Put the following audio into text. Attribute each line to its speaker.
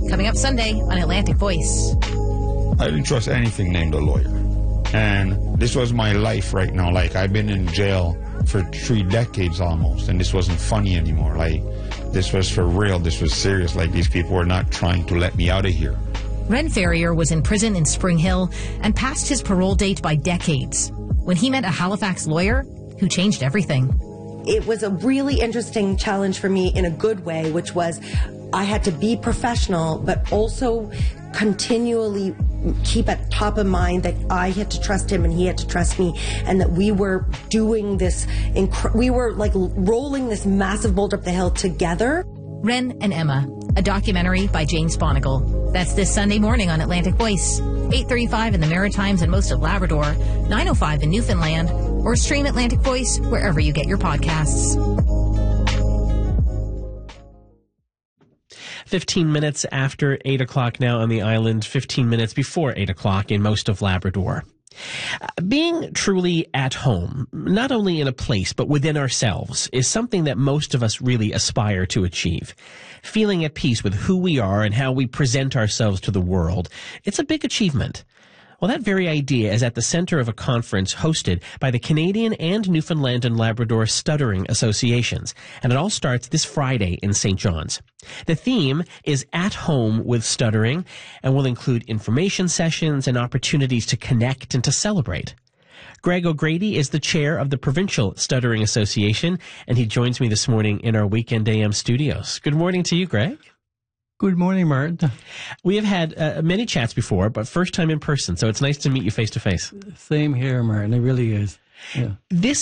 Speaker 1: coming up Sunday on Atlantic Voice.
Speaker 2: I didn't trust anything named a lawyer. And this was my life right now. Like, I've been in jail for 3 decades almost, and this wasn't funny anymore. Like, this was for real. This was serious. Like, these people were not trying to let me out of here.
Speaker 1: Ren Ferrier was in prison in Spring Hill and passed his parole date by decades when he met a Halifax lawyer who changed everything.
Speaker 3: It was a really interesting challenge for me in a good way, which was I had to be professional, but also continually keep at top of mind that I had to trust him and he had to trust me, and that we were doing this, we were like rolling this massive boulder up the hill together.
Speaker 1: Ren and Emma, a documentary by Jane Sponigal. That's this Sunday morning on Atlantic Voice, 8:35 in the Maritimes and most of Labrador, 9:05 in Newfoundland, or stream Atlantic Voice wherever you get your podcasts.
Speaker 4: 15 minutes after 8 o'clock now on the island, 15 minutes before 8 o'clock in most of Labrador. Being truly at home, not only in a place but within ourselves, is something that most of us really aspire to achieve. Feeling at peace with who we are and how we present ourselves to the world, it's a big achievement. Well, that very idea is at the center of a conference hosted by the Canadian and Newfoundland and Labrador Stuttering Associations, and it all starts this Friday in St. John's. The theme is At Home with Stuttering, and will include information sessions and opportunities to connect and to celebrate. Greg O'Grady is the chair of the Provincial Stuttering Association, and he joins me this morning in our Weekend AM studios. Good morning to you, Greg.
Speaker 5: Good morning, Martin.
Speaker 4: We have had many chats before, but first time in person, so it's nice to meet you face to face.
Speaker 5: Same here, Martin. It really is. Yeah.
Speaker 4: This